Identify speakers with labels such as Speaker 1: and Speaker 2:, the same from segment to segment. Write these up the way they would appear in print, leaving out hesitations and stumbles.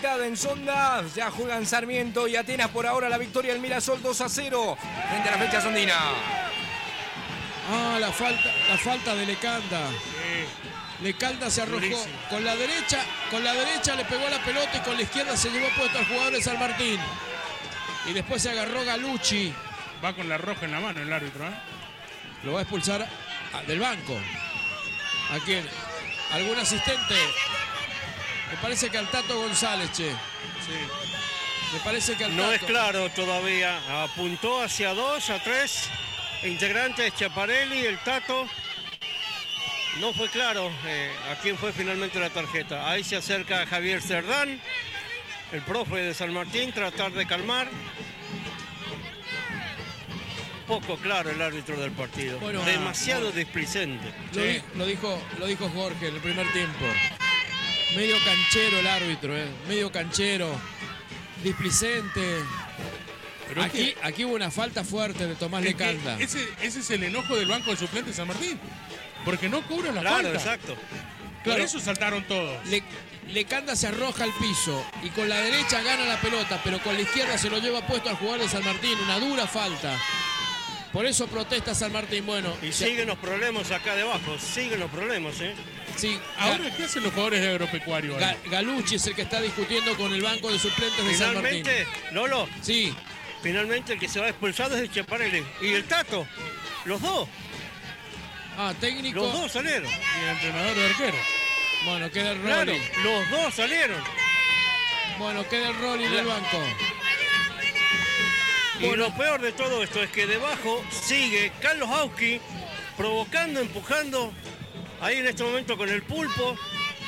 Speaker 1: mitad en Sonda. Ya juegan Sarmiento y Atenas. Por ahora la victoria del Mirasol 2-0 frente a la Flecha Sondina.
Speaker 2: Ah, la falta de Lecanda. Lecanda se arrojó con la derecha le pegó la pelota y con la izquierda se llevó puesto al jugador de San Martín. Y después se agarró Galucci.
Speaker 3: Va con la roja en la mano el árbitro, ¿eh?
Speaker 2: Lo va a expulsar del banco. ¿A quién? ¿Algún asistente? Me parece que al Tato González, che.
Speaker 3: Sí.
Speaker 2: Me parece que al Tato.
Speaker 4: No es claro todavía. Apuntó hacia 2, a 3 integrantes, Schiaparelli, el Tato. No fue claro a quién fue finalmente la tarjeta. Ahí se acerca Javier Cerdán, el profe de San Martín, tratar de calmar. Poco claro el árbitro del partido. Bueno, demasiado displicente.
Speaker 2: Lo dijo Jorge en el primer tiempo. Medio canchero el árbitro, medio canchero, displicente. Pero aquí hubo una falta fuerte de Tomás Lecanda.
Speaker 3: Ese es el enojo del banco de suplentes de San Martín. Porque no cobran la falta.
Speaker 4: Claro, exacto.
Speaker 3: Por eso saltaron todos.
Speaker 2: Lecanda se arroja al piso y con la derecha gana la pelota, pero con la izquierda se lo lleva puesto al jugador de San Martín. Una dura falta. Por eso protesta San Martín. Bueno,
Speaker 4: y siguen los problemas acá debajo. Siguen los problemas,
Speaker 2: Sí.
Speaker 3: Ahora, ¿qué hacen los jugadores de Agropecuario?
Speaker 2: Galucci es el que está discutiendo con el banco de suplentes de San Martín.
Speaker 4: Finalmente, Lolo.
Speaker 2: Sí.
Speaker 4: Finalmente el que se va expulsado es el Schiaparelli. Y el Tato. Los dos.
Speaker 2: Técnico.
Speaker 4: Los dos salieron.
Speaker 3: Y el entrenador de arquero.
Speaker 2: Bueno, queda el
Speaker 4: Claro,
Speaker 2: Rolling.
Speaker 4: los dos salieron.
Speaker 2: Bueno, queda el Rolling del banco.
Speaker 4: Y lo peor de todo esto es que debajo sigue Carlos Auski provocando, empujando. Ahí en este momento con el Pulpo.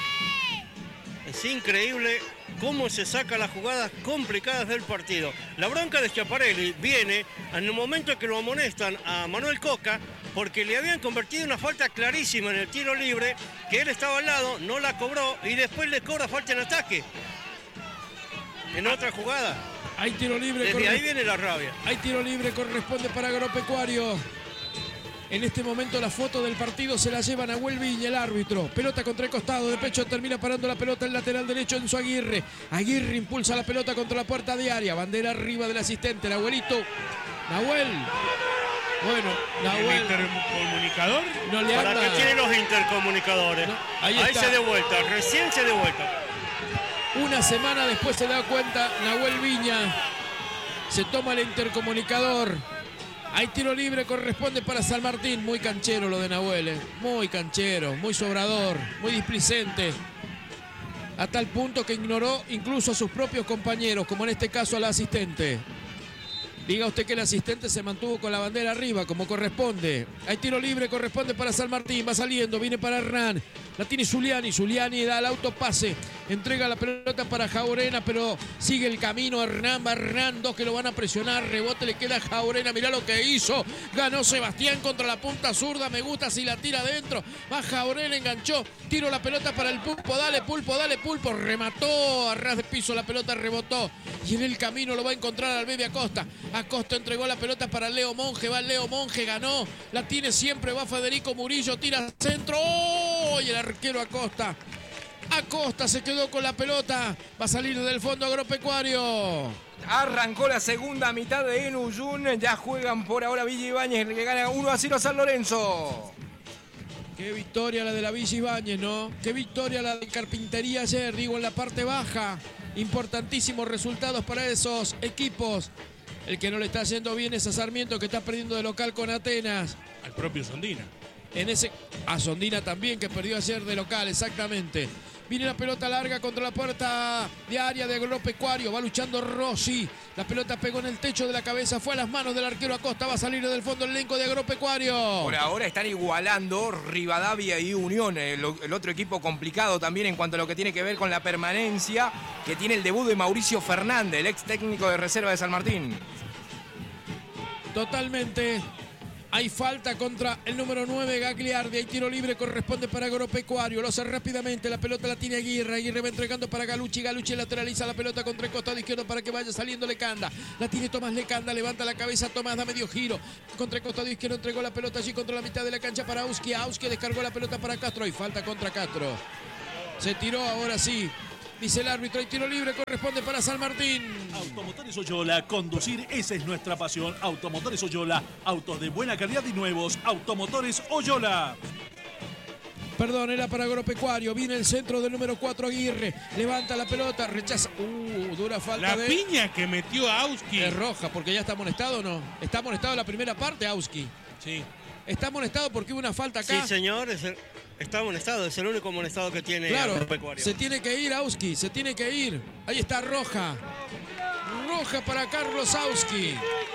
Speaker 4: Es increíble cómo se saca las jugadas complicadas del partido. La bronca de Schiaparelli viene en el momento en que lo amonestan a Manuel Coca porque le habían convertido una falta clarísima en el tiro libre, que él estaba al lado, no la cobró y después le cobra falta en ataque. En otra jugada.
Speaker 2: Hay tiro libre.
Speaker 4: Desde ahí viene la rabia.
Speaker 2: Hay tiro libre, corresponde para Agropecuario. En este momento la foto del partido se la lleva Nahuel Viña, el árbitro. Pelota contra el costado, de pecho termina parando la pelota el lateral derecho Enzo Aguirre. Aguirre impulsa la pelota contra la puerta de área. Bandera arriba del asistente, Nahuelito. Nahuel. Bueno, Nahuel.
Speaker 3: ¿El intercomunicador?
Speaker 2: No le
Speaker 4: ¿Para
Speaker 2: anda.
Speaker 4: qué tiene los intercomunicadores?
Speaker 2: No,
Speaker 4: ahí se dio vuelta, recién se dio vuelta.
Speaker 2: Una semana después se da cuenta Nahuel Viña. Se toma el intercomunicador. Hay tiro libre, corresponde para San Martín. Muy canchero lo de Nahuel, muy canchero, muy sobrador, muy displicente. A tal punto que ignoró incluso a sus propios compañeros, como en este caso al asistente. Diga usted que el asistente se mantuvo con la bandera arriba, como corresponde. Hay tiro libre, corresponde para San Martín. Va saliendo, viene para Hernán. La tiene Zuliani. Zuliani da el autopase. Entrega la pelota para Jaurena, pero sigue el camino. Hernán va Hernán. Dos que lo van a presionar. Rebote le queda a Jaurena. Mirá lo que hizo. Ganó Sebastián contra la punta zurda. Me gusta si la tira adentro. Va Jaurena, enganchó. Tiro la pelota para el Pulpo. Dale, Pulpo, dale, Pulpo. Remató a ras de piso. La pelota rebotó. Y en el camino lo va a encontrar al Bebe Acosta. Acosta entregó la pelota para Leo Monge. Va Leo Monge, ganó. La tiene siempre. Va Federico Murillo. Tira centro. ¡Oh! Y el arquero Acosta. Acosta se quedó con la pelota. Va a salir del fondo Agropecuario.
Speaker 1: Arrancó la segunda mitad de Enuyun. Ya juegan por ahora Villa Ibáñez, que gana 1-0 a San Lorenzo.
Speaker 2: Qué victoria la de la Villa Ibáñez, ¿no? Qué victoria la de Carpintería ayer, digo, en la parte baja. Importantísimos resultados para esos equipos. El que no le está yendo bien es a Sarmiento, que está perdiendo de local con Atenas.
Speaker 3: Al propio Sondina.
Speaker 2: A Sondina también, que perdió ayer de local, exactamente. Viene la pelota larga contra la puerta de área de Agropecuario. Va luchando Rossi. La pelota pegó en el techo de la cabeza. Fue a las manos del arquero Acosta. Va a salir del fondo el elenco de Agropecuario.
Speaker 1: Por ahora están igualando Rivadavia y Unión. El otro equipo complicado también en cuanto a lo que tiene que ver con la permanencia que tiene el debut de Mauricio Fernández, el ex técnico de reserva de San Martín.
Speaker 2: Totalmente. Hay falta contra el número 9, Gagliardi. Hay tiro libre, corresponde para Agropecuario. Lo hace rápidamente, la pelota la tiene Aguirre. Aguirre va entregando para Galucci. Galucci lateraliza la pelota contra el costado izquierdo para que vaya saliendo Lecanda. La tiene Tomás Lecanda, levanta la cabeza Tomás, da medio giro. Contra el costado izquierdo entregó la pelota allí contra la mitad de la cancha para Auski. Auski descargó la pelota para Castro. Hay falta contra Castro. Se tiró ahora sí. Dice el árbitro, hay tiro libre, corresponde para San Martín.
Speaker 5: Automotores Oyola, conducir, esa es nuestra pasión. Automotores Oyola, autos de buena calidad y nuevos. Automotores Oyola.
Speaker 2: Perdón, era para Agropecuario. Viene el centro del número 4, Aguirre. Levanta la pelota, rechaza. Dura falta
Speaker 3: La piña que metió a Auski.
Speaker 2: Es roja, porque ya está amonestado o no. Está amonestado la primera parte, Auski.
Speaker 3: Sí.
Speaker 2: Está amonestado porque hubo una falta acá.
Speaker 4: Sí, señor, está amonestado, es el único amonestado que tiene
Speaker 2: Claro,
Speaker 4: Agropecuario.
Speaker 2: se tiene que ir Auski, se tiene que ir. Ahí está roja. Roja para Carlos Auski.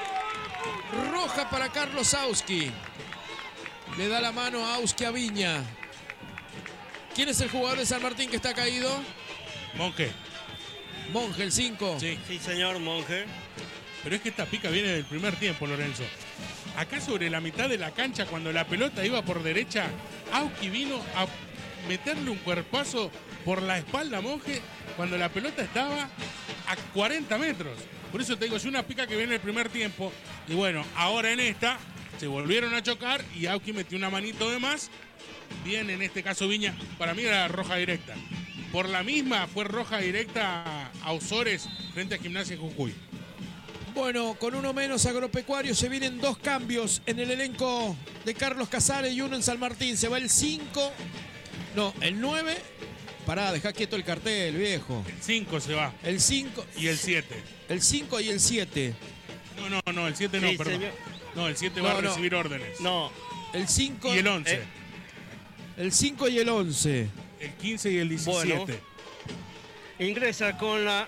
Speaker 2: Roja para Carlos Auski. Le da la mano a Auski a Viña. ¿Quién es el jugador de San Martín que está caído?
Speaker 3: Monje.
Speaker 2: Monje, el 5.
Speaker 3: Sí.
Speaker 4: Sí, señor, Monje.
Speaker 3: Pero es que esta pica viene del primer tiempo, Lorenzo. Acá sobre la mitad de la cancha, cuando la pelota iba por derecha, Auski vino a meterle un cuerpazo por la espalda a Monje cuando la pelota estaba a 40 metros. Por eso te digo, es una pica que viene del primer tiempo. Y bueno, ahora en esta se volvieron a chocar y Auski metió una manito de más. Bien, en este caso Viña, para mí era roja directa. Por la misma fue roja directa a Osores frente a Gimnasia Jujuy.
Speaker 2: Bueno, con uno menos Agropecuario se vienen 2 cambios en el elenco de Carlos Casares y uno en San Martín. Se va el 5, no, el 9. Pará, dejá quieto el cartel, viejo.
Speaker 3: El 5 se va.
Speaker 2: El 5.
Speaker 3: Y el 7.
Speaker 2: El 5 y el 7.
Speaker 3: No, el 7 no,
Speaker 4: Sí,
Speaker 3: perdón.
Speaker 4: señor.
Speaker 3: No, el 7 va a recibir órdenes.
Speaker 4: No,
Speaker 2: El 5
Speaker 3: Y el 11.
Speaker 2: el 5 y el 11.
Speaker 3: El 15 y el 17.
Speaker 4: Bueno. Ingresa con la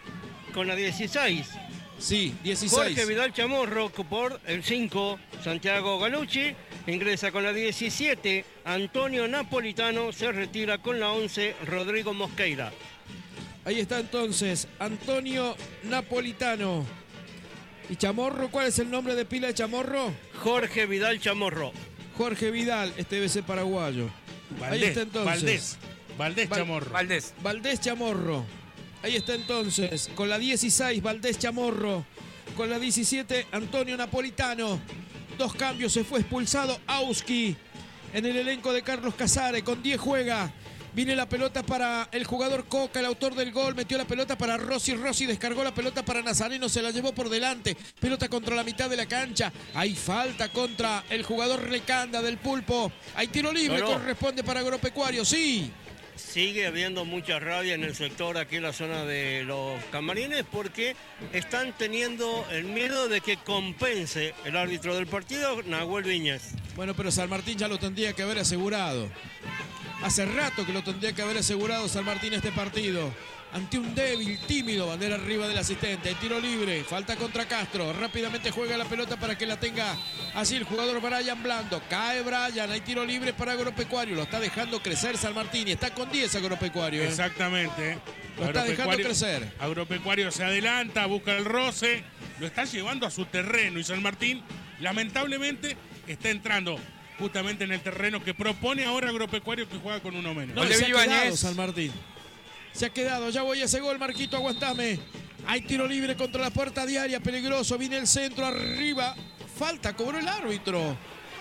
Speaker 4: 16.
Speaker 2: Sí, 16.
Speaker 4: Jorge Vidal Chamorro por el 5. Santiago Galucci ingresa con la 17. Antonio Napolitano se retira con la 11. Rodrigo Mosqueira.
Speaker 2: Ahí está entonces Antonio Napolitano. ¿Y Chamorro? ¿Cuál es el nombre de pila de Chamorro?
Speaker 4: Jorge Vidal Chamorro.
Speaker 2: Jorge Vidal, este debe ser paraguayo. Ahí está entonces.
Speaker 3: Valdés Chamorro.
Speaker 2: Valdés Chamorro. Ahí está entonces, con la 16, Valdés Chamorro. Con la 17, Antonio Napolitano. 2 cambios, se fue expulsado Auski en el elenco de Carlos Casares. Con 10 juega. Viene la pelota para el jugador Coca, el autor del gol. Metió la pelota para Rossi. Rossi descargó la pelota para Nazareno. Se la llevó por delante. Pelota contra la mitad de la cancha. Hay falta contra el jugador Recanda del Pulpo. Hay tiro libre, corresponde para Agropecuario. Sí.
Speaker 4: Sigue habiendo mucha rabia en el sector aquí en la zona de los Camarines porque están teniendo el miedo de que compense el árbitro del partido, Nahuel Viñas.
Speaker 2: Bueno, pero San Martín ya lo tendría que haber asegurado. Hace rato que lo tendría que haber asegurado San Martín este partido. Ante un débil, tímido, bandera arriba del asistente. Hay tiro libre, falta contra Castro. Rápidamente juega la pelota para que la tenga así el jugador Brian Blando. Cae Brian, hay tiro libre para Agropecuario. Lo está dejando crecer San Martín y está con 10 Agropecuario.
Speaker 3: Exactamente.
Speaker 2: Lo está dejando crecer.
Speaker 3: Agropecuario se adelanta, busca el roce, lo está llevando a su terreno y San Martín lamentablemente está entrando justamente en el terreno que propone ahora Agropecuario, que juega con uno menos.
Speaker 2: No, se ha quedado San Martín. Se ha quedado, ya voy a ese gol, Marquito, aguantame. Hay tiro libre contra la puerta diaria, peligroso, viene el centro, arriba. Falta, cobró el árbitro.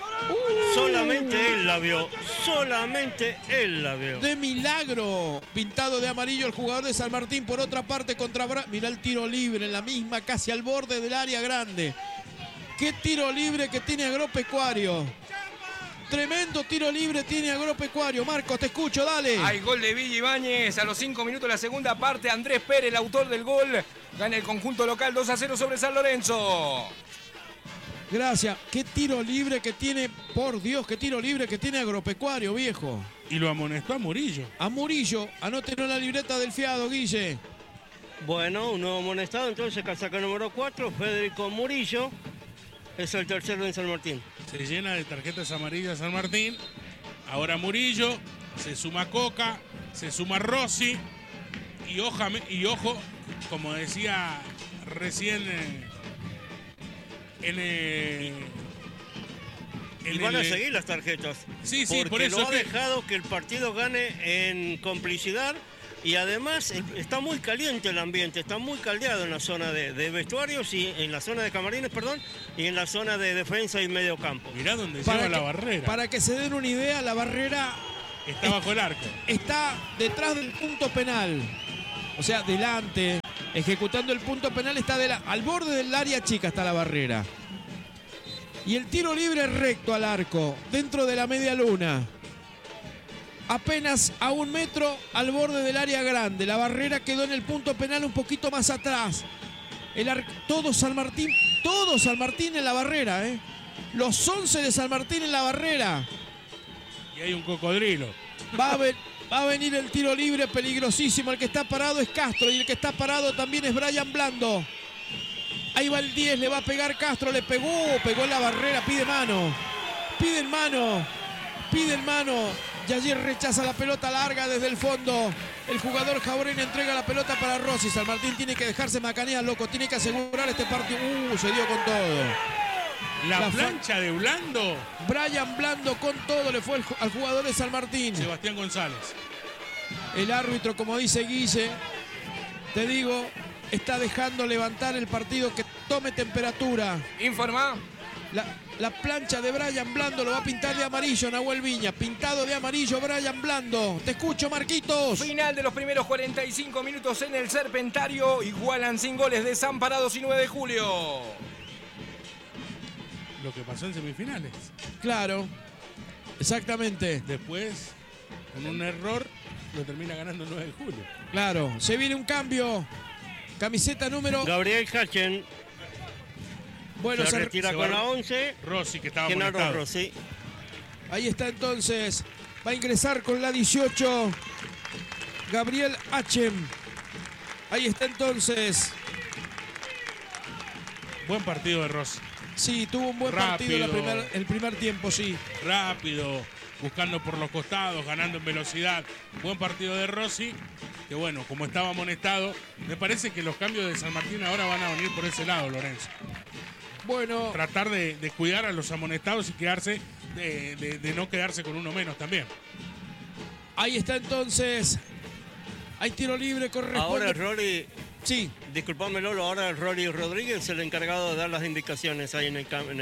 Speaker 4: Solamente él la vio, solamente él la vio.
Speaker 2: De milagro, pintado de amarillo el jugador de San Martín. Por otra parte contra Mirá el tiro libre, en la misma, casi al borde del área grande. Qué tiro libre que tiene Agropecuario. Tremendo tiro libre tiene Agropecuario. Marcos, te escucho, dale.
Speaker 1: Hay gol de Villa Ibáñez a los 5 minutos de la segunda parte. Andrés Pérez, el autor del gol, gana el conjunto local 2-0 sobre San Lorenzo.
Speaker 2: Gracias. Qué tiro libre que tiene, por Dios, qué tiro libre que tiene Agropecuario, viejo.
Speaker 3: Y lo amonestó a Murillo.
Speaker 2: A Murillo, anótenlo en la libreta del fiado, Guille.
Speaker 4: Bueno, un nuevo amonestado, entonces casaca número 4, Federico Murillo. Es el tercero en San Martín.
Speaker 3: Se llena de tarjetas amarillas San Martín. Ahora Murillo, se suma Coca, se suma Rossi. Y ojo, como decía recién
Speaker 4: y van a seguir las tarjetas.
Speaker 3: Sí,
Speaker 4: porque
Speaker 3: por eso
Speaker 4: lo ha dejado que el partido gane en complicidad. Y además está muy caliente el ambiente, está muy caldeado en la zona de vestuarios y en la zona de camarines, perdón, y en la zona de defensa y medio campo.
Speaker 3: Mirá dónde lleva la barrera.
Speaker 2: Para que se den una idea, la barrera
Speaker 3: está bajo el arco.
Speaker 2: Está detrás del punto penal. o sea, delante, ejecutando el punto penal, está al borde del área chica está la barrera. Y el tiro libre recto al arco, dentro de la media luna. Apenas a 1 metro al borde del área grande. La barrera quedó en el punto penal un poquito más atrás. Todo San Martín en la barrera, ¿eh? Los 11 de San Martín en la barrera.
Speaker 3: Y hay un cocodrilo.
Speaker 2: Va a venir el tiro libre peligrosísimo. El que está parado es Castro y el que está parado también es Brian Blando. Ahí va el 10, le va a pegar Castro, le pegó en la barrera, pide mano. Y allí rechaza la pelota larga desde el fondo. El jugador Jaurena entrega la pelota para Rossi. San Martín tiene que dejarse macanear, loco. Tiene que asegurar este partido. Se dio con todo.
Speaker 3: La plancha de Blando.
Speaker 2: Brian Blando con todo le fue al jugador de San Martín.
Speaker 3: Sebastián González.
Speaker 2: El árbitro, como dice Guille, te digo, está dejando levantar el partido, que tome temperatura.
Speaker 1: Informa.
Speaker 2: La plancha de Brian Blando lo va a pintar de amarillo Nahuel Viña. Pintado de amarillo Brian Blando. Te escucho, Marquitos.
Speaker 1: Final de los primeros 45 minutos en el Serpentario. Igualan sin goles Desamparados y 9 de julio.
Speaker 3: Lo que pasó en semifinales.
Speaker 2: Claro, exactamente.
Speaker 3: Después, con un error, lo termina ganando el 9 de julio.
Speaker 2: Claro, se viene un cambio. Camiseta número...
Speaker 4: Gabriel Hachen.
Speaker 2: Bueno,
Speaker 4: se retira con la 11.
Speaker 3: Rossi, que estaba
Speaker 4: Genaro
Speaker 3: amonestado.
Speaker 4: Rossi.
Speaker 2: Ahí está entonces. Va a ingresar con la 18. Gabriel Hachem. Ahí está entonces.
Speaker 3: Buen partido de Rossi.
Speaker 2: Sí, tuvo un buen partido el primer tiempo, sí.
Speaker 3: Rápido, buscando por los costados, ganando en velocidad. Buen partido de Rossi, que bueno, como estaba amonestado, me parece que los cambios de San Martín ahora van a venir por ese lado, Lorenzo.
Speaker 2: Bueno.
Speaker 3: Tratar de cuidar a los amonestados y quedarse, de no quedarse con uno menos también.
Speaker 2: Ahí está entonces. Hay tiro libre, corresponde.
Speaker 4: Ahora el Rory...
Speaker 2: Sí.
Speaker 4: Disculpame, Lolo, ahora el Rory Rodríguez es el encargado de dar las indicaciones ahí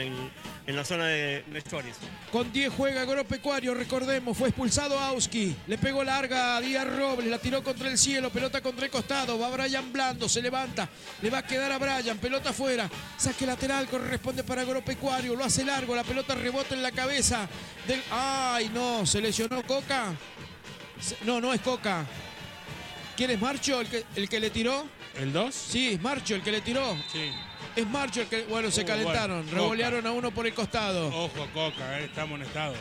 Speaker 4: en la zona de vestuarios.
Speaker 2: Con 10 juega Agropecuario, recordemos, fue expulsado Auski, le pegó larga a Díaz Robles, la tiró contra el cielo, pelota contra el costado, va Brian Blando, se levanta, le va a quedar a Brian, pelota afuera, saque lateral, corresponde para Agropecuario, lo hace largo, la pelota rebota en la cabeza del... ¡Ay, no! ¿Se lesionó Coca? No es Coca. ¿Quién es Marcho el que le tiró?
Speaker 3: ¿El 2?
Speaker 2: Sí, es Marcho el que le tiró.
Speaker 3: Sí.
Speaker 2: Es Marcho el que... Bueno, se calentaron.
Speaker 3: Bueno,
Speaker 2: revolearon a uno por el costado.
Speaker 3: Ojo, Coca, está amonestado.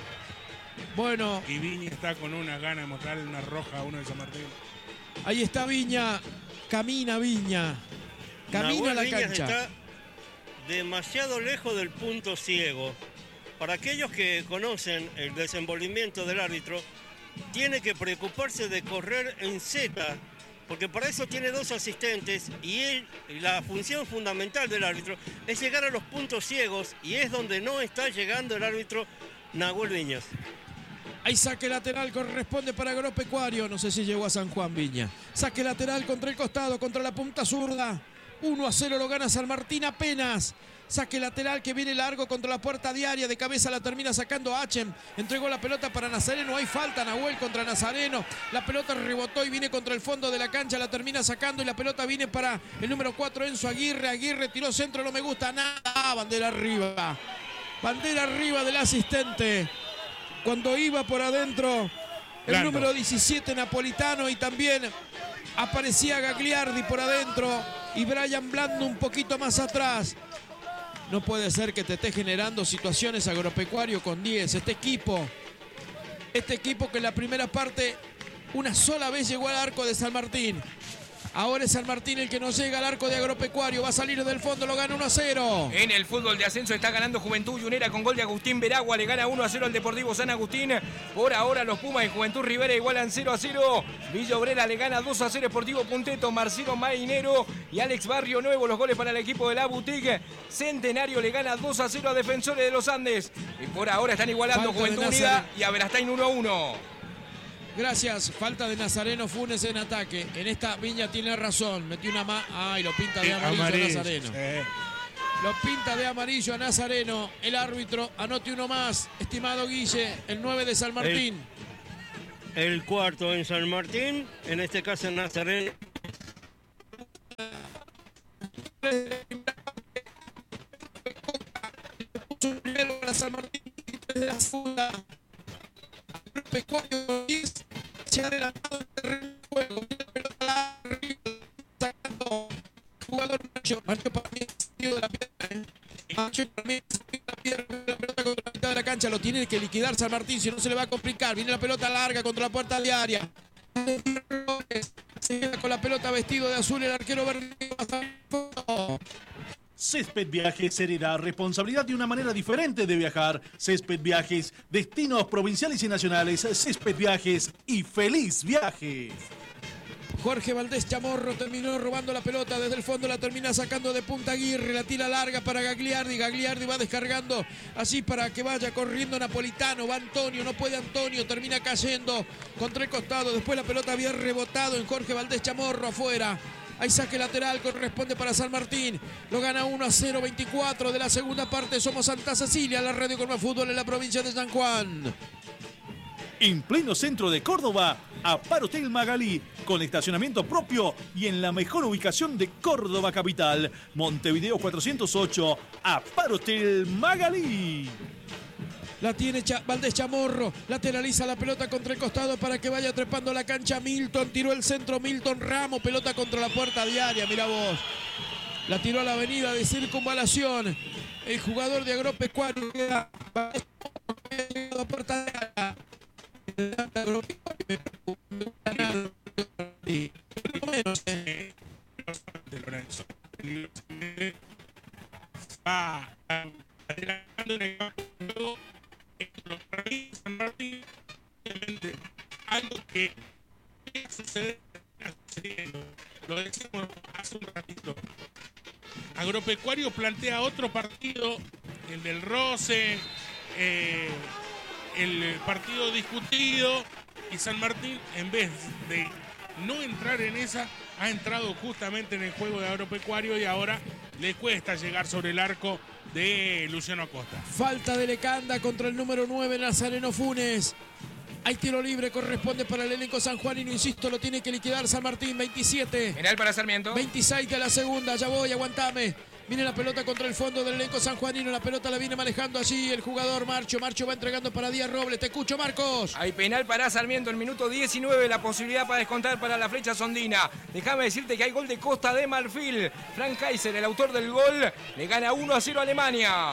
Speaker 2: Bueno.
Speaker 3: Y Viña está con una gana de mostrarle una roja a uno de San Martín.
Speaker 2: Ahí está Viña. Camina Viña. Camina a la
Speaker 4: Viñas
Speaker 2: cancha.
Speaker 4: Está demasiado lejos del punto ciego. Para aquellos que conocen el desenvolvimiento del árbitro, tiene que preocuparse de correr en Z, porque para eso tiene 2 asistentes y la función fundamental del árbitro es llegar a los puntos ciegos, y es donde no está llegando el árbitro Nahuel Viñas.
Speaker 2: Hay saque lateral, corresponde para Agropecuario. No sé si llegó a San Juan Viña. Saque lateral contra el costado, contra la punta zurda. 1-0 lo gana San Martín apenas. Saque lateral que viene largo contra la puerta diaria. De cabeza la termina sacando Hachem. Entregó la pelota para Nazareno. Hay falta, Nahuel contra Nazareno. La pelota rebotó y viene contra el fondo de la cancha. La termina sacando y la pelota viene para el número 4, Enzo Aguirre. Aguirre tiró centro, no me gusta nada. Bandera arriba. Bandera arriba del asistente. Cuando iba por adentro el
Speaker 3: Blando.
Speaker 2: número 17, Napolitano, y también aparecía Gagliardi por adentro y Brian Blando un poquito más atrás. No puede ser que te esté generando situaciones Agropecuario con 10. Este equipo que en la primera parte una sola vez llegó al arco de San Martín. Ahora es San Martín el que no llega al arco de Agropecuario. Va a salir del fondo, lo gana 1-0.
Speaker 1: En el fútbol de ascenso está ganando Juventud Yunera con gol de Agustín Veragua. Le gana 1-0 al Deportivo San Agustín. Por ahora los Pumas y Juventud Rivera igualan 0-0. Villa Obrera le gana 2-0 Sportivo Punteto. Marcelo Mainero y Alex Barrio Nuevo los goles para el equipo de la Boutique. Centenario le gana 2-0 a Defensores de los Andes. Y por ahora están igualando
Speaker 2: Falta
Speaker 1: Juventud
Speaker 2: de
Speaker 1: Unida y Aberastain 1-1.
Speaker 2: Gracias, falta de Nazareno Funes en ataque. En esta Viña tiene razón. Metió una más. Ay, lo pinta de amarillo a Nazareno. Lo pinta de amarillo a Nazareno. El árbitro, anote uno más. Estimado Guille, el 9 de San Martín.
Speaker 4: El cuarto en San Martín, en este caso en Nazareno,
Speaker 2: Primero para San Martín de la segunda. Pecuario se ha adelantado en el terreno de juego. Pelota arriba, sacando jugador Macho para mí de la pierna. Macho también la pierna, la pelota contra la mitad de la cancha. Lo tiene que liquidar San Martín, si no se le va a complicar. Viene la pelota larga contra la puerta de área. Se queda con la pelota vestido de azul el arquero verde.
Speaker 5: Césped Viajes hereda responsabilidad de una manera diferente de viajar. Césped Viajes, destinos provinciales y nacionales. Césped Viajes y feliz viaje.
Speaker 2: Jorge Valdés Chamorro terminó robando la pelota desde el fondo, la termina sacando de punta Aguirre, la tira larga para Gagliardi, Gagliardi va descargando así para que vaya corriendo Napolitano, va Antonio, no puede Antonio, termina cayendo contra el costado, después la pelota había rebotado en Jorge Valdés Chamorro afuera. Hay saque lateral, corresponde para San Martín. Lo gana 1-0, 24 de la segunda parte. Somos Santa Cecilia, la radio con más fútbol en la provincia de San Juan.
Speaker 5: En pleno centro de Córdoba, Aparotel Magalí, con estacionamiento propio y en la mejor ubicación de Córdoba capital. Montevideo 408, Aparotel Magalí.
Speaker 2: La tiene Valdés Chamorro, lateraliza la pelota contra el costado para que vaya trepando la cancha. Milton, tiró el centro, Milton Ramos, pelota contra la puerta diaria, mira vos. La tiró a la avenida de circunvalación. El jugador de Agropecuario queda a puerta diaria.
Speaker 3: Lorenzo va adelantando en el campo San Martín, algo que sucede sucediendo, lo decimos hace un ratito. Agropecuario plantea otro partido, el del roce, el partido discutido, y San Martín, en vez de no entrar en esa, ha entrado justamente en el juego de Agropecuario y ahora le cuesta llegar sobre el arco de Luciano Acosta.
Speaker 2: Falta de Lecanda contra el número 9, Nazareno Funes. Hay tiro libre, corresponde para el elenco sanjuanino, insisto, lo tiene que liquidar San Martín, 27.
Speaker 1: Penal para Sarmiento.
Speaker 2: 26 de la segunda, ya voy, aguantame. Viene la pelota contra el fondo del elenco sanjuanino, la pelota la viene manejando allí el jugador Marcho. Marcho va entregando para Díaz Robles, te escucho Marcos.
Speaker 1: Hay penal para Sarmiento, en minuto 19, la posibilidad para descontar para la Flecha Sondina. Déjame decirte que hay gol de Costa de Marfil. Frank Kaiser, el autor del gol, le gana 1-0 a Alemania.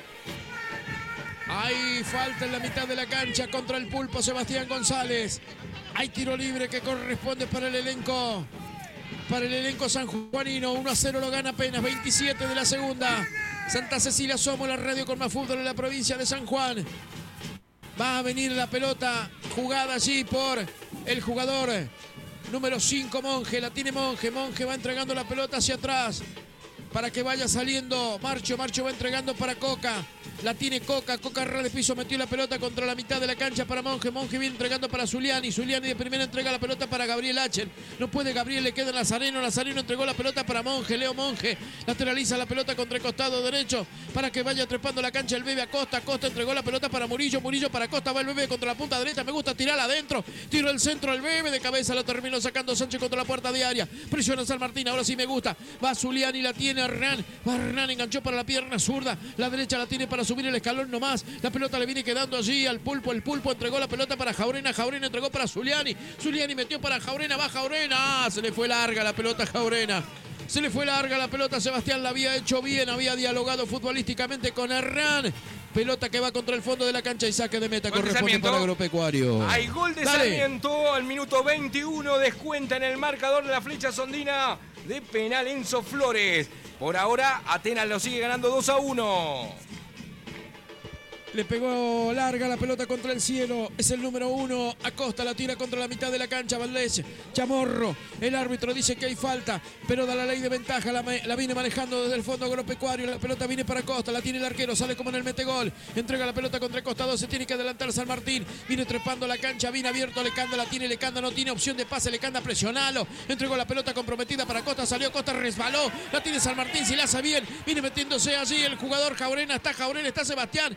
Speaker 2: Hay falta en la mitad de la cancha contra el pulpo Sebastián González. Hay tiro libre que corresponde para el elenco. Para el elenco sanjuanino, 1-0 lo gana apenas, 27 de la segunda. Santa Cecilia, somos la radio con más fútbol en la provincia de San Juan. Va a venir la pelota jugada allí por el jugador número 5, Monje. La tiene Monje, Monje va entregando la pelota hacia atrás para que vaya saliendo Marcho. Marcho va entregando para Coca. La tiene Coca, Coca ras de piso, metió la pelota contra la mitad de la cancha para Monje. Monje viene entregando para Zuliani. Zuliani de primera entrega la pelota para Gabriel Achen. No puede Gabriel, le queda Nazareno. Nazareno entregó la pelota para Monje. Leo Monje lateraliza la pelota contra el costado derecho para que vaya trepando la cancha el Bebe Acosta. Acosta entregó la pelota para Murillo. Murillo para Acosta, va el Bebe contra la punta derecha. Me gusta tirarla adentro. Tiro el centro al Bebe, de cabeza lo terminó sacando Sánchez contra la puerta diaria. Presiona San Martín, ahora sí me gusta. Va Zuliani, la tiene Hernán. Va Hernán, enganchó para la pierna zurda. La derecha la tiene para subir el escalón nomás. La pelota le viene quedando allí al pulpo. El pulpo entregó la pelota para Jaurena. Jaurena entregó para Zuliani. Zuliani metió para Jaurena. Va Jaurena. Se le fue larga la pelota a Jaurena. Se le fue larga la pelota. Sebastián la había hecho bien. Había dialogado futbolísticamente con Hernán. Pelota que va contra el fondo de la cancha y saque de meta. Corresponde para Agropecuario.
Speaker 1: Hay gol de Sarmiento al minuto 21. Descuenta en el marcador de la Flecha Sondina de penal Enzo Flores. Por ahora Atenas lo sigue ganando 2-1.
Speaker 2: Le pegó larga la pelota contra el cielo. Es el número 1. Acosta la tira contra la mitad de la cancha. Valdés Chamorro. El árbitro dice que hay falta, pero da la ley de ventaja. La viene manejando desde el fondo Agropecuario. La pelota viene para Acosta. La tiene el arquero. Sale como en el metegol. Entrega la pelota contra el costado. Se tiene que adelantar San Martín. Viene trepando la cancha. Viene abierto. Lecanda la tiene. Lecanda no tiene opción de pase. Lecanda presionalo. Entregó la pelota comprometida para Acosta. Salió Acosta. Resbaló. La tiene San Martín. Si la hace bien. Viene metiéndose allí el jugador Jaurena. Está Jaurena. Está Sebastián. Que gana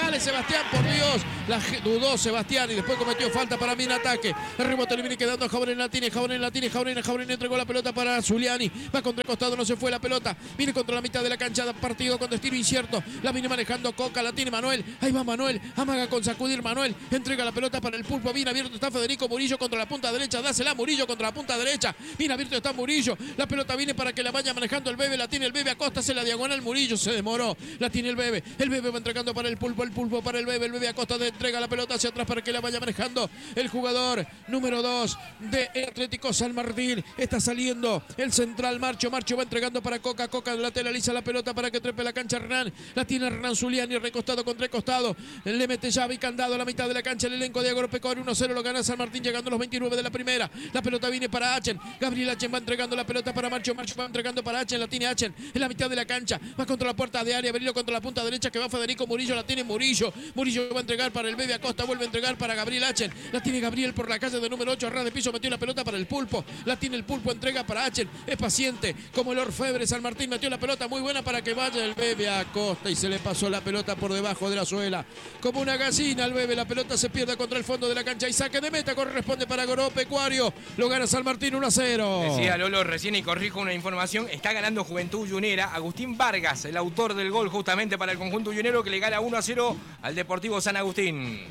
Speaker 2: Dale, Sebastián, por Dios. Dudó Sebastián y después cometió falta para mí en ataque. El rebote le viene quedando a Jauregui Latini. Jauregui entregó la pelota para Zuliani. Va contra el costado, no se fue la pelota. Viene contra la mitad de la cancha, partido con destino incierto. La viene manejando Coca, la tiene Manuel. Ahí va Manuel, amaga con sacudir Manuel. Entrega la pelota para el Pulpo. Bien abierto está Federico Murillo contra la punta derecha. Dásela Murillo contra la punta derecha. Bien abierto está Murillo. La pelota viene para que la vaya manejando el Bebe. La tiene el Bebe, Acosta, la diagonal. Murillo se demoró. La tiene el Bebe. El Bebe va entregando para el Pulpo para el Bebe. El Bebe Acosta entrega la pelota hacia atrás para que la vaya manejando el jugador número 2 de Atlético San Martín. Está saliendo el central Marcho va entregando para Coca. Coca lateraliza la pelota para que trepe la cancha Hernán. La tiene Hernán Zuliani recostado contra el costado. Le mete llave y candado a la mitad de la cancha el elenco de Agropecuario. 1-0 lo gana San Martín llegando a los 29 de la primera. La pelota viene para Achen. Gabriel Achen va entregando la pelota para Marcho va entregando para Achen. La tiene Achen en la mitad de la cancha. Va contra la puerta de área. Berilo contra la punta derecha que va Federico Murillo. La tiene Murillo. Murillo va a entregar para el Bebe Acosta. Vuelve a entregar para Gabriel Achen. La tiene Gabriel por la calle de número 8. A ras de piso metió la pelota para el Pulpo. La tiene el Pulpo. Entrega para Achen. Es paciente como el orfebre. San Martín metió la pelota muy buena para que vaya el Bebe Acosta y se le pasó la pelota por debajo de la suela. Como una gallina al Bebe. La pelota se pierde contra el fondo de la cancha y saque de meta corresponde para Agropecuario. Lo gana San Martín 1-0.
Speaker 1: Decía Lolo recién y corrijo una información. Está ganando Juventud Unionera. Agustín Vargas, el autor del gol justamente para el conjunto unionero que le gana 1-0 al Deportivo San Agustín.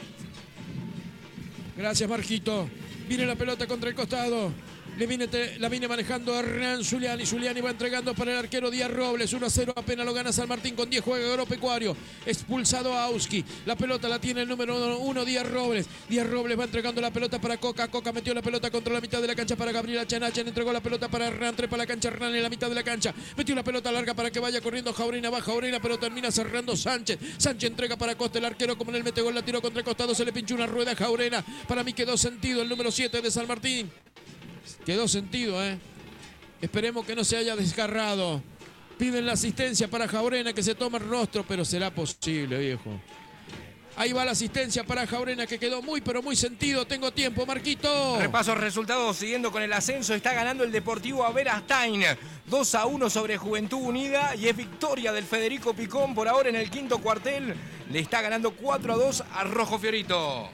Speaker 2: Gracias, Marquito. Viene la pelota contra el costado. La viene manejando Hernán Zuliani. Zuliani va entregando para el arquero Díaz Robles. 1-0 apenas lo gana San Martín con 10 juega Agropecuario. Expulsado a Auski. La pelota la tiene el número 1 Díaz Robles. Díaz Robles va entregando la pelota para Coca. Coca metió la pelota contra la mitad de la cancha para Gabriel Achen. Achen entregó la pelota para Hernán. Trepa la cancha Hernán en la mitad de la cancha. Metió la pelota larga para que vaya corriendo Jauregui. Va Jauregui, pero termina cerrando Sánchez. Sánchez entrega para Costa. El arquero como en el mete gol la tiró contra el costado. Se le pinchó una rueda a Jauregui. Para mí quedó sentido el número 7 de San Martín. Quedó sentido, Esperemos que no se haya desgarrado. Piden la asistencia para Jauregui que se toma el rostro, pero será posible, viejo. Ahí va la asistencia para Jauregui que quedó muy, pero muy sentido. Tengo tiempo, Marquito.
Speaker 1: Repaso resultados siguiendo con el ascenso. Está ganando el Deportivo Averastain 2-1 sobre Juventud Unida y es victoria del Federico Picón por ahora en el quinto cuartel. Le está ganando 4-2 a Rojo Fiorito.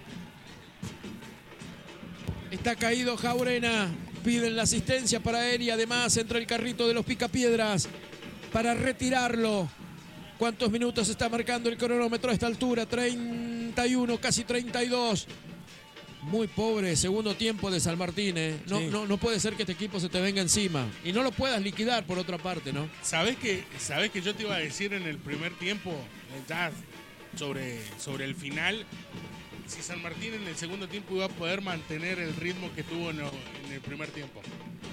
Speaker 2: Está caído Jauregui. Piden la asistencia para él y además entra el carrito de los Picapiedras para retirarlo. ¿Cuántos minutos está marcando el cronómetro a esta altura? 31, casi 32. Muy pobre segundo tiempo de San Martín, Sí. No puede ser que este equipo se te venga encima. Y no lo puedas liquidar por otra parte, ¿no?
Speaker 3: ¿Sabés que yo te iba a decir en el primer tiempo, ya sobre el final, si San Martín en el segundo tiempo iba a poder mantener el ritmo que tuvo en el primer tiempo?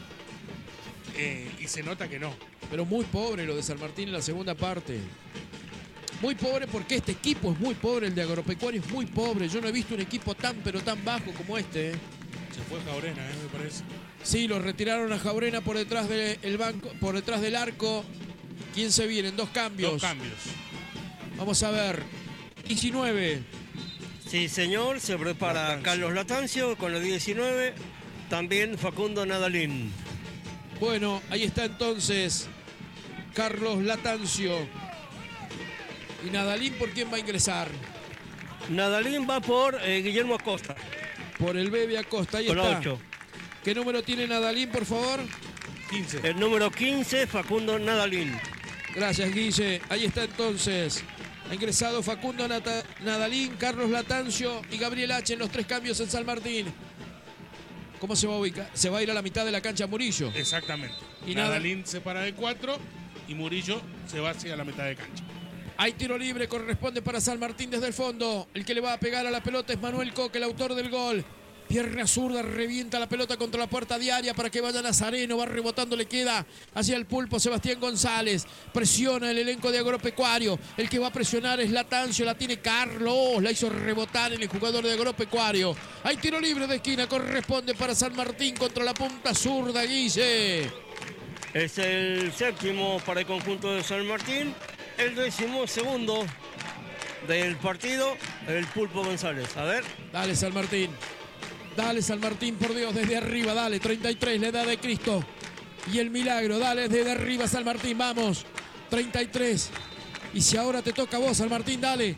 Speaker 3: Y se nota que no.
Speaker 2: Pero muy pobre lo de San Martín en la segunda parte. Muy pobre porque este equipo es muy pobre, el de Agropecuario es muy pobre. Yo no he visto un equipo tan pero tan bajo como este.
Speaker 3: Se fue Jauregui, me parece.
Speaker 2: Sí, lo retiraron a Jauregui por detrás del banco, por detrás del arco. ¿Quién se viene? Dos cambios.
Speaker 3: Dos cambios.
Speaker 2: Vamos a ver. 19.
Speaker 4: Sí, señor, se prepara Carlos Latancio con la 19. También Facundo Nadalín.
Speaker 2: Bueno, ahí está entonces Carlos Latancio. ¿Y Nadalín por quién va a ingresar?
Speaker 4: Nadalín va por Guillermo Acosta.
Speaker 2: Por el Bebe Acosta, ahí
Speaker 4: con
Speaker 2: está.
Speaker 4: 8.
Speaker 2: ¿Qué número tiene Nadalín, por favor?
Speaker 3: 15.
Speaker 4: El número 15, Facundo Nadalín.
Speaker 2: Gracias, Guille. Ahí está entonces. Ha ingresado Facundo Nadalín, Carlos Latancio y Gabriel H. en los 3 cambios en San Martín. ¿Cómo se va a ubicar? Se va a ir a la mitad de la cancha Murillo.
Speaker 3: Exactamente.
Speaker 2: Y
Speaker 3: Nadalín se para de 4 y Murillo se va hacia la mitad de cancha.
Speaker 2: Hay tiro libre, corresponde para San Martín desde el fondo. El que le va a pegar a la pelota es Manuel Coque, el autor del gol. Pierna zurda, revienta la pelota contra la puerta diaria para que vaya Nazareno, va rebotando, le queda hacia el Pulpo Sebastián González. Presiona el elenco de Agropecuario. El que va a presionar es Latancio, la tiene Carlos, la hizo rebotar en el jugador de Agropecuario. Hay tiro libre de esquina, corresponde para San Martín contra la punta zurda, Guille.
Speaker 4: Es el séptimo para el conjunto de San Martín, el 12º del partido, el Pulpo González. A ver.
Speaker 2: Dale, San Martín. Dale, San Martín, por Dios, desde arriba, dale, 33, la edad de Cristo. Y el milagro, dale, desde arriba, San Martín, vamos. 33. Y si ahora te toca a vos, San Martín, dale.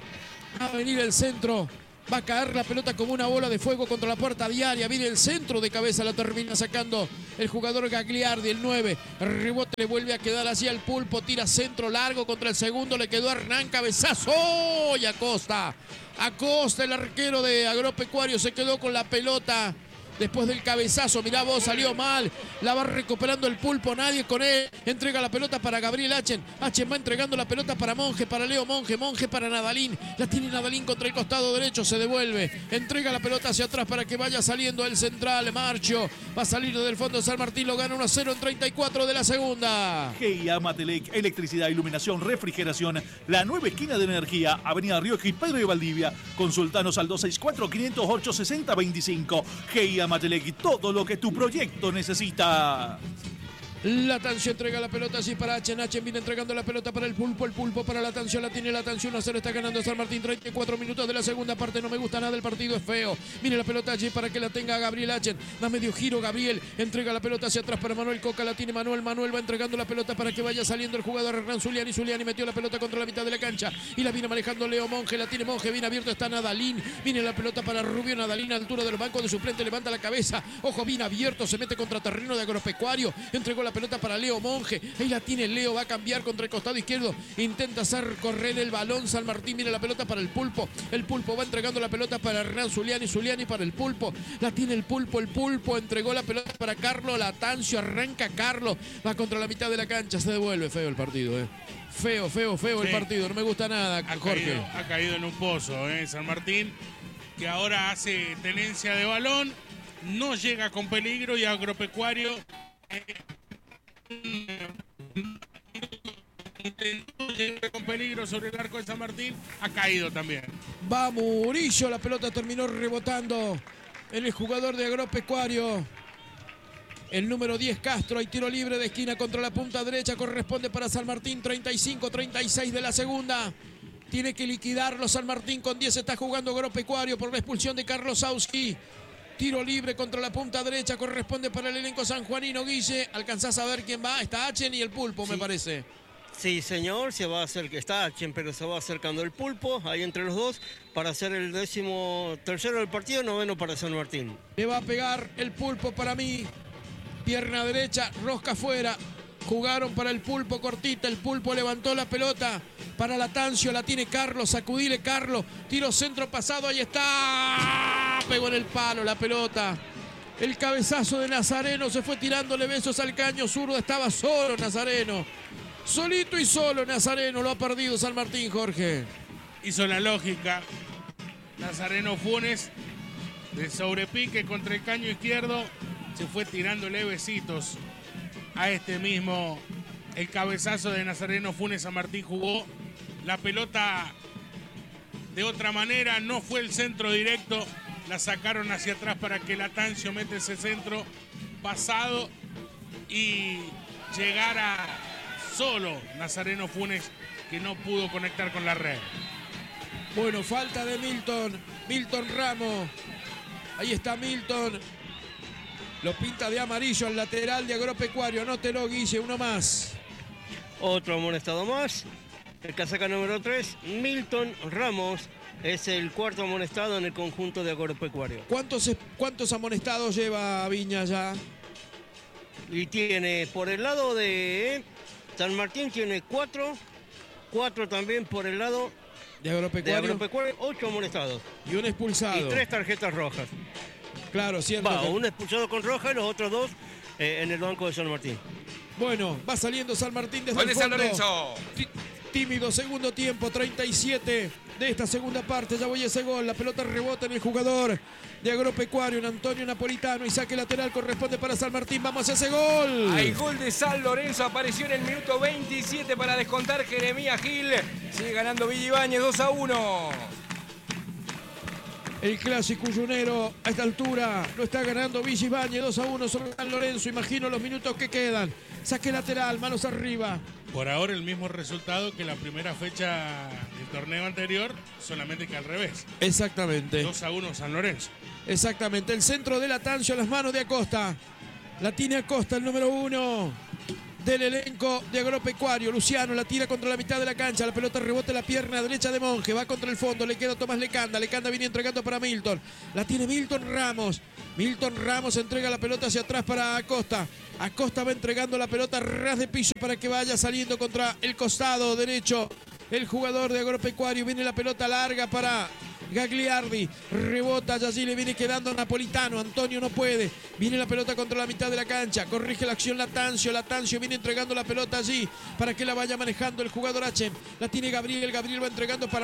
Speaker 2: Va a venir el centro. Va a caer la pelota como una bola de fuego contra la puerta diaria. Viene el centro de cabeza, la termina sacando el jugador Gagliardi, el 9. El rebote le vuelve a quedar hacia el Pulpo. Tira centro largo contra el segundo. Le quedó a Hernán, cabezazo. Y Acosta. Acosta, el arquero de Agropecuario, se quedó con la pelota. Después del cabezazo, mirá vos, salió mal. La va recuperando el Pulpo, nadie con él. Entrega la pelota para Gabriel Achen. Achen va entregando la pelota para Monge, para Leo Monge. Monge para Nadalín. La tiene Nadalín contra el costado derecho, se devuelve. Entrega la pelota hacia atrás para que vaya saliendo el central. Marcho va a salir del fondo de San Martín. Lo gana 1-0 en 34 de la segunda.
Speaker 5: GIA Matelec, electricidad, iluminación, refrigeración. La nueva esquina de energía, Avenida Rioja y Pedro de Valdivia. Consultanos al 264-508-6025. GIA Matelec, todo lo que tu proyecto necesita.
Speaker 2: Latancio entrega la pelota así para Achen. Achen viene entregando la pelota para el Pulpo para Latancio. La tiene Latancio, 1-0, está ganando San Martín. 34 minutos de la segunda parte. No me gusta nada, el partido es feo. Viene la pelota allí para que la tenga Gabriel Achen. Da medio giro Gabriel. Entrega la pelota hacia atrás para Manuel Coca. La tiene Manuel. Manuel va entregando la pelota para que vaya saliendo el jugador Hernán Zuliani. Zuliani metió la pelota contra la mitad de la cancha. Y la viene manejando Leo Monge. La tiene Monge. Bien abierto está Nadalín. Viene la pelota para Rubio. Nadalín a altura del banco de suplente. Levanta la cabeza. Ojo, bien abierto. Se mete contra terreno de Agropecuario. Entregó la pelota para Leo Monge. Ahí la tiene Leo, va a cambiar contra el costado izquierdo, intenta hacer correr el balón San Martín. Mira la pelota para el Pulpo va entregando la pelota para Hernán Zuliani. Zuliani para el Pulpo, la tiene el Pulpo entregó la pelota para Carlos Latancio. Arranca Carlos, va contra la mitad de la cancha, se devuelve. Feo el partido, feo sí. El partido, no me gusta nada, Jorge.
Speaker 3: Ha caído en un pozo, San Martín, que ahora hace tenencia de balón, no llega con peligro, y Agropecuario intentó llegar con peligro sobre el arco de San Martín, ha caído también.
Speaker 2: Va Murillo, la pelota terminó rebotando en el jugador de Agropecuario. El número 10 Castro, hay tiro libre de esquina contra la punta derecha, corresponde para San Martín. 35-36 de la segunda. Tiene que liquidarlo San Martín, con 10 está jugando Agropecuario por la expulsión de Carlos Sauski. Tiro libre contra la punta derecha, corresponde para el elenco sanjuanino. Guille, ¿alcanzás a ver quién va? Está Achen y el Pulpo, sí. Me parece.
Speaker 4: Sí, señor, se va a hacer que está Achen, pero se va acercando el Pulpo, ahí entre los dos, para hacer el 13º del partido, 9º para San Martín.
Speaker 2: Le va a pegar el Pulpo para mí. Pierna derecha, rosca afuera. Jugaron para el Pulpo cortita, el Pulpo levantó la pelota para Latancio, la tiene Carlos, sacudile Carlos, tiro centro pasado, ahí está, pegó en el palo la pelota. El cabezazo de Nazareno, se fue tirándole besos al caño zurdo, estaba solo Nazareno. Solito y solo Nazareno, lo ha perdido San Martín, Jorge.
Speaker 3: Hizo la lógica Nazareno Funes, de sobrepique contra el caño izquierdo, se fue tirándole besitos a este mismo. El cabezazo de Nazareno Funes. San Martín jugó la pelota de otra manera, no fue el centro directo, la sacaron hacia atrás para que Latancio mete ese centro pasado y llegara solo Nazareno Funes, que no pudo conectar con la red.
Speaker 2: Bueno, falta de Milton Ramos, ahí está Milton. Lo pinta de amarillo al lateral de Agropecuario. Anótelo, Guille, uno más.
Speaker 4: Otro amonestado más. El casaca número 3, Milton Ramos, es el cuarto amonestado en el conjunto de Agropecuario.
Speaker 2: ¿Cuántos amonestados lleva Viña ya?
Speaker 4: Y tiene, por el lado de San Martín, tiene 4 también por el lado
Speaker 2: de Agropecuario.
Speaker 4: 8 amonestados.
Speaker 2: Y un expulsado.
Speaker 4: Y 3 tarjetas rojas.
Speaker 2: Claro, cierto.
Speaker 4: Un expulsado con roja y los otros 2 en el banco de San Martín.
Speaker 2: Bueno, va saliendo San Martín desde el fondo.
Speaker 1: San Lorenzo.
Speaker 2: Tímido segundo tiempo, 37 de esta segunda parte. Ya voy a ese gol. La pelota rebota en el jugador de Agropecuario, en Antonio Napolitano. Y saque lateral corresponde para San Martín. Vamos a ese gol.
Speaker 1: Hay gol de San Lorenzo. Apareció en el minuto 27 para descontar Jeremías Gil. Sigue ganando Villa Ibáñez 2-1.
Speaker 2: El clásico yunero a esta altura lo está ganando Villa Ibáñez 2-1 sobre San Lorenzo. Imagino los minutos que quedan. Saque lateral, manos arriba.
Speaker 3: Por ahora el mismo resultado que la primera fecha del torneo anterior, solamente que al revés.
Speaker 2: Exactamente.
Speaker 3: 2-1 San Lorenzo.
Speaker 2: Exactamente. El centro de Latancio a las manos de Acosta. La tiene Acosta, el número 1. del elenco de Agropecuario. Luciano la tira contra la mitad de la cancha, la pelota rebota en la pierna derecha de Monge, va contra el fondo, le queda Tomás Lecanda viene entregando para Milton, la tiene Milton Ramos entrega la pelota hacia atrás para Acosta va entregando la pelota ras de piso para que vaya saliendo contra el costado derecho el jugador de Agropecuario. Viene la pelota larga para Gagliardi, rebota, allí le viene quedando Napolitano, Antonio no puede, viene la pelota contra la mitad de la cancha, corrige la acción Latancio viene entregando la pelota allí para que la vaya manejando el jugador H, la tiene Gabriel va entregando para...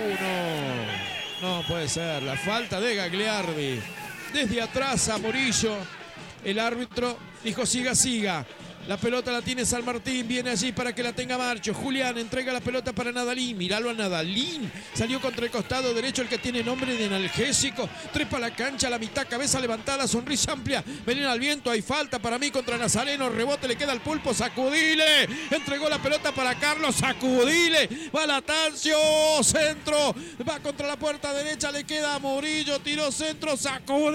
Speaker 2: no puede ser, la falta de Gagliardi, desde atrás a Murillo, el árbitro dijo siga. La pelota la tiene San Martín, viene allí para que la tenga Marcho. Julián entrega la pelota para Nadalín. Míralo a Nadalín. Salió contra el costado derecho el que tiene nombre de analgésico. Trepa la cancha, la mitad, cabeza levantada, sonrisa amplia. Veneno al viento, hay falta para mí contra Nazareno. Rebote, le queda al Pulpo, sacudile. Entregó la pelota para Carlos, sacudile. Va Latancio, centro. Va contra la puerta derecha, le queda a Murillo, tiró centro, sacudile.